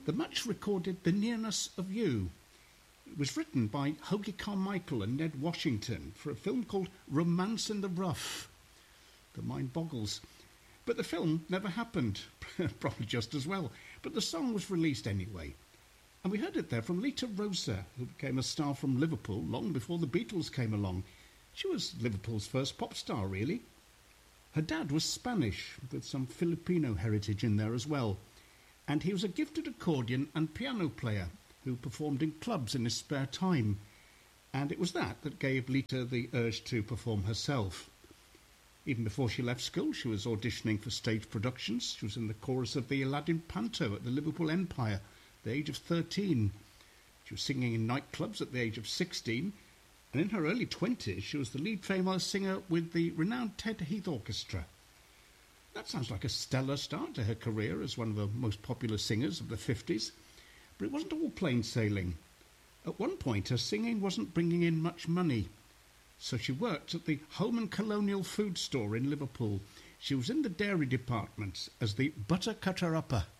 The match recorded The Nearness of You. It was written by Hoagy Carmichael and Ned Washington for a film called Romance in the Rough. The mind boggles. But the film never happened, probably just as well. But the song was released anyway. And we heard it there from Lita Rosa, who became a star from Liverpool long before the Beatles came along. She was Liverpool's first pop star, really. Her dad was Spanish, with some Filipino heritage in there as well. And he was a gifted accordion and piano player who performed in clubs in his spare time. And it was that gave Lita the urge to perform herself. Even before she left school, she was auditioning for stage productions. She was in the chorus of the Aladdin Panto at the Liverpool Empire at the age of 13. She was singing in nightclubs at the age of 16. And in her early 20s, she was the lead female singer with the renowned Ted Heath Orchestra. That sounds like a stellar start to her career as one of the most popular singers of the 50s. But it wasn't all plain sailing. At one point, her singing wasn't bringing in much money. So she worked at the Home and Colonial Food Store in Liverpool. She was in the dairy department as the butter cutter-upper.